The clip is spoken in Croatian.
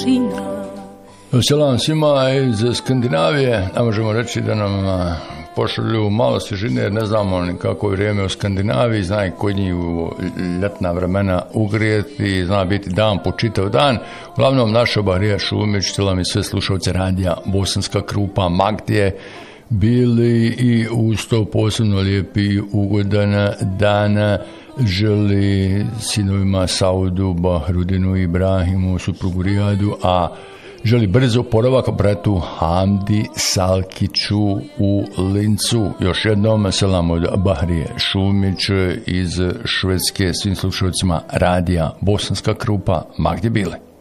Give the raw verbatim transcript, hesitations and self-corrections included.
tišina. Selam svima iz Skandinavije. Ne možemo reći da nam pošalju malo svježine, jer ne znamo ni kako je vrijeme u Skandinaviji, zna i kod njih u ljetna vremena ugrijeti, zna biti dan po čitav dan. Uglavnom, naša Bahrija Šumić, selam i sve slušalce radija Bosanska Krupa, Magdje, bili i uz to posebno lijepi i ugodan dana želi sinovima Saudu, Bahrudinu i Ibrahimu, suprugu Rijadu, a želi brzo oporavak bratu Hamdi Salkiću u Lincu. Još jednom selam od Bahrije Šumić iz Švedske svim slušalcima radija Bosanska Krupa, ma gdje bili.